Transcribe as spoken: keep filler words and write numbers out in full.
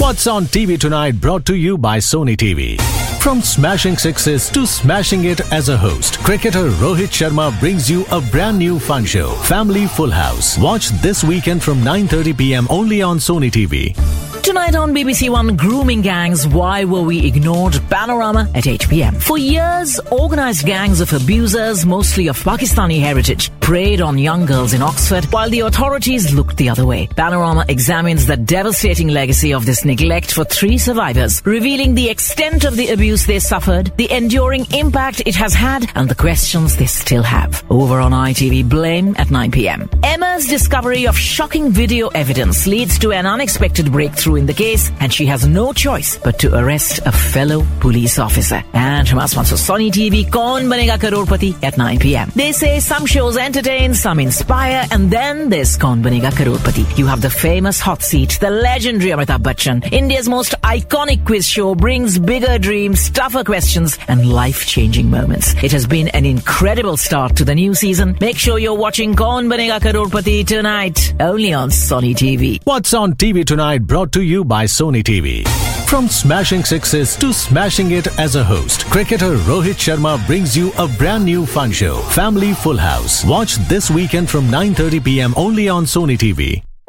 What's on T V tonight brought to you by Sony T V. From smashing sixes to smashing it as a host, cricketer Rohit Sharma brings you a brand new fun show, Family Full House. Watch this weekend from nine thirty p.m. only on Sony T V. Tonight on B B C One, grooming gangs, why were we ignored? Panorama at eight p.m. For years, organised gangs of abusers, mostly of Pakistani heritage, preyed on young girls in Oxford while the authorities looked the other way. Panorama examines the devastating legacy of this neglect for three survivors, revealing the extent of the abuse they suffered, the enduring impact it has had, and the questions they still have. Over on I T V, Blame at nine p.m. Emma's discovery of shocking video evidence leads to an unexpected breakthrough in the case, and she has no choice but to arrest a fellow police officer. And from us once on Sony T V, Kaun Banega Crorepati at nine p.m. They say some shows entertain, some inspire, and then there's Kaun Banega Crorepati. You have the famous hot seat, the legendary Amitabh Bachchan. India's most iconic quiz show brings bigger dreams, tougher questions, and life-changing moments. It has been an incredible start to the new season. Make sure you're watching Kaun Banega Crorepati tonight, only on Sony T V. What's on T V tonight brought to you by Sony T V. From smashing sixes to smashing it as a host, cricketer Rohit Sharma brings you a brand new fun show, Family Full House. Watch this weekend from nine thirty p.m. only on Sony T V.